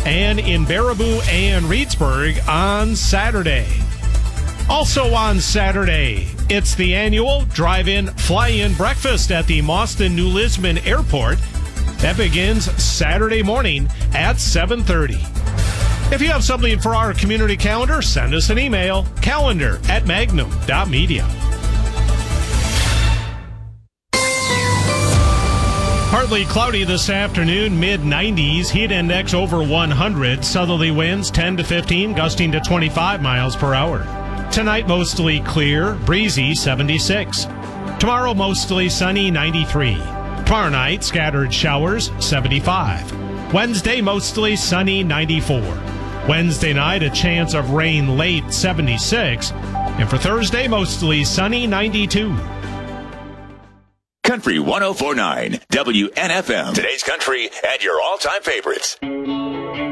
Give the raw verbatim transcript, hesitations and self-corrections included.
and in Baraboo and Reedsburg on Saturday. Also on Saturday, it's the annual drive-in, fly-in breakfast at the Mauston New Lisbon Airport. That begins Saturday morning at seven thirty. If you have something for our community calendar, send us an email, calendar at magnum dot media. Partly cloudy this afternoon, mid nineties, heat index over one hundred, southerly winds ten to fifteen, gusting to twenty-five miles per hour. Tonight, mostly clear, breezy, seventy-six. Tomorrow, mostly sunny, ninety-three. Tomorrow night, scattered showers, seventy-five. Wednesday, mostly sunny, ninety-four. Wednesday night, a chance of rain late, seventy-six. And for Thursday, mostly sunny, ninety-two. Country one oh four point nine, W N F M. Today's country and your all-time favorites.